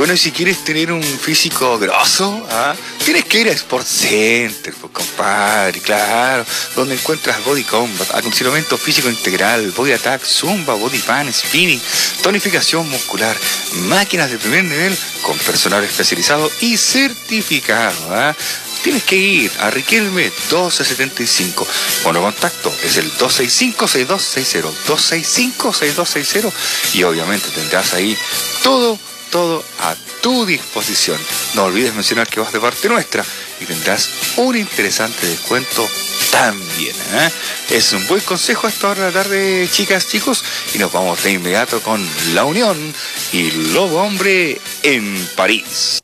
Bueno, y si quieres tener un físico grosso, tienes que ir a Sport Center, pues, compadre, claro, donde encuentras Body Combat, acondicionamiento físico integral, Body Attack, Zumba, Body Pan, Spinning, tonificación muscular, máquinas de primer nivel con personal especializado y certificado. Tienes que ir a Riquelme 1275. Bueno, contacto es el 265-6260, 265-6260, y obviamente tendrás ahí todo a tu disposición. No olvides mencionar que vas de parte nuestra y tendrás un interesante descuento también. Es un buen consejo a esta hora de la tarde, chicas, chicos, y nos vamos de inmediato con La Unión y Lobo Hombre en París.